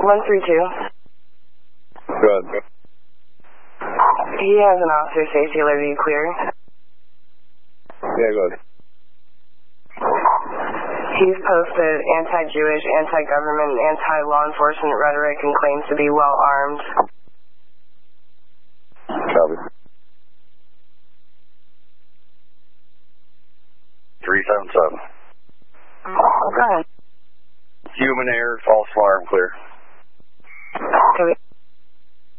132. Good. He has an officer safety alert. Are you clear? Yeah, good. He's posted anti-Jewish, anti-government, anti-law enforcement rhetoric and claims to be well-armed. Copy. 377. Go ahead. Human error, false alarm, clear.